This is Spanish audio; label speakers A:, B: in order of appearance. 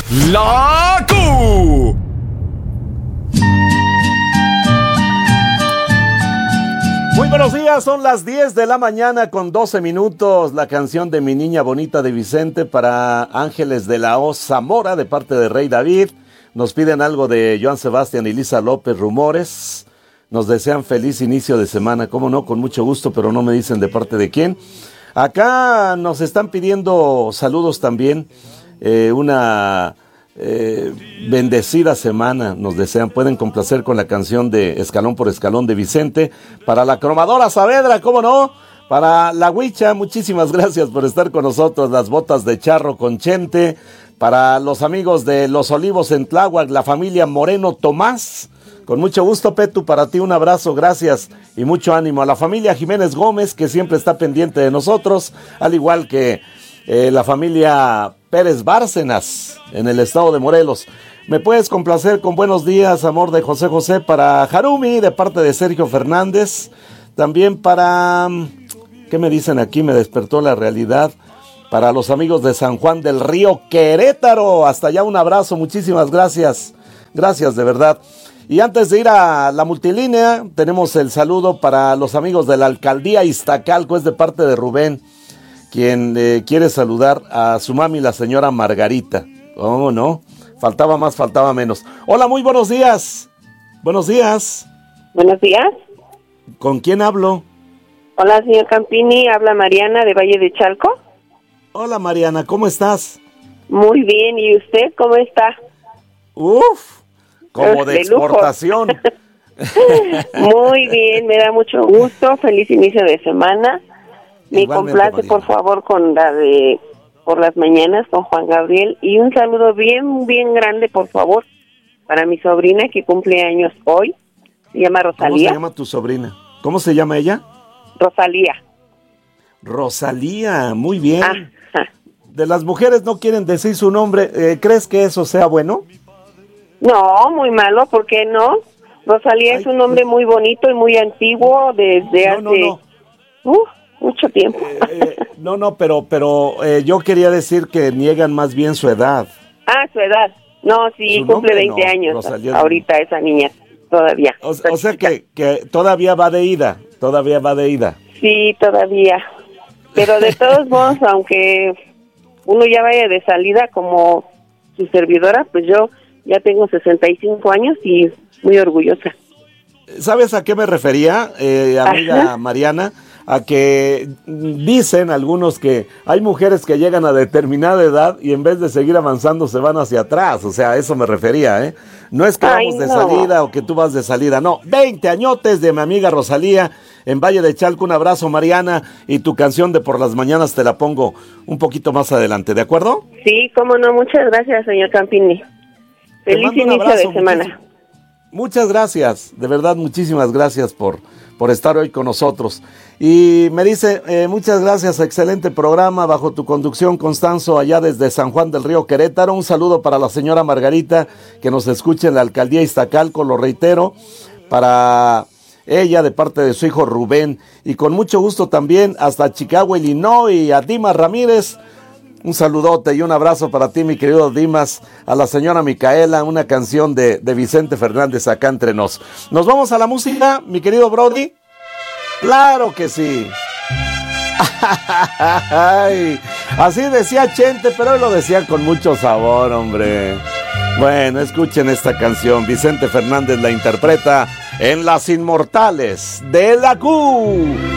A: La Q. Muy buenos días, son las 10 de la mañana con 12 minutos. La canción de Mi Niña Bonita de Vicente para Ángeles de la O Zamora de parte de Rey David. Nos piden algo de Joan Sebastián y Lisa López, Rumores. Nos desean feliz inicio de semana, cómo no, con mucho gusto, pero no me dicen de parte de quién. Acá nos están pidiendo saludos también, una bendecida semana nos desean. Pueden complacer con la canción de Escalón por Escalón de Vicente. Para la Cromadora Saavedra, cómo no. Para la Huicha, muchísimas gracias por estar con nosotros. Las Botas de Charro con Chente. Para los amigos de Los Olivos en Tláhuac, la familia Moreno Tomás. Con mucho gusto, Petu, para ti un abrazo, gracias y mucho ánimo. A la familia Jiménez Gómez, que siempre está pendiente de nosotros, al igual que la familia Pérez Bárcenas, en el estado de Morelos. ¿Me puedes complacer con Buenos Días, Amor de José José para Harumi, de parte de Sergio Fernández? También para... ¿qué me dicen aquí? Me despertó la realidad. Para los amigos de San Juan del Río, Querétaro. Hasta allá un abrazo, muchísimas gracias. Gracias, de verdad. Y antes de ir a la multilínea, tenemos el saludo para los amigos de la Alcaldía Iztacalco, es de parte de Rubén, quien quiere saludar a su mami, la señora Margarita. Oh, no, faltaba más, faltaba menos. Hola, muy buenos días. Buenos días.
B: Buenos días.
A: ¿Con quién hablo?
B: Hola, señor Campini, habla Mariana de Valle de Chalco.
A: Hola, Mariana, ¿cómo estás?
B: Muy bien, ¿y usted cómo está?
A: Uf, como de exportación.
B: Muy bien, me da mucho gusto, feliz inicio de semana. Me
A: Igualmente,
B: complace,
A: Mariana,
B: por favor, con la de Por las Mañanas con Juan Gabriel. Y un saludo bien, bien grande, por favor, para mi sobrina que cumple años hoy. Se llama Rosalía.
A: ¿Cómo se llama tu sobrina? ¿Cómo se llama ella?
B: Rosalía.
A: Rosalía, muy bien.
B: Ajá.
A: De las mujeres no quieren decir su nombre. ¿Crees que eso sea bueno?
B: No, muy malo, ¿por qué no? Rosalía es un nombre muy bonito y muy antiguo desde hace mucho tiempo.
A: Pero yo quería decir que niegan más bien su edad.
B: Ah, su edad. No, sí, cumple 20 años. Rosalía, ahorita esa niña, todavía.
A: O sea que todavía va de ida, Sí,
B: todavía. Pero de todos modos, aunque uno ya vaya de salida como su servidora, pues yo ya tengo 65 años y muy orgullosa.
A: ¿Sabes a qué me refería, amiga Ajá. Mariana? A que dicen algunos que hay mujeres que llegan a determinada edad y en vez de seguir avanzando se van hacia atrás. O sea, a eso me refería, ¿eh? No es que vamos de salida o que tú vas de salida, no. 20 añotes de mi amiga Rosalía en Valle de Chalco. Un abrazo, Mariana, y tu canción de Por las Mañanas te la pongo un poquito más adelante, ¿de acuerdo?
B: Sí, cómo no. Muchas gracias, señor Campini. Feliz inicio de semana.
A: Muchas gracias, de verdad, muchísimas gracias por estar hoy con nosotros. Y me dice, muchas gracias, excelente programa bajo tu conducción, Constanzo, allá desde San Juan del Río, Querétaro. Un saludo para la señora Margarita, que nos escucha en la Alcaldía Iztacalco, lo reitero, para ella de parte de su hijo Rubén. Y con mucho gusto también hasta Chicago, Illinois, y a Dimas Ramírez. Un saludote y un abrazo para ti, mi querido Dimas, a la señora Micaela, una canción de Vicente Fernández acá entre nos. ¿Nos vamos a la música, mi querido Brody? ¡Claro que sí! Así decía Chente, pero él lo decía con mucho sabor, hombre. Bueno, escuchen esta canción. Vicente Fernández la interpreta en Las Inmortales de la Q.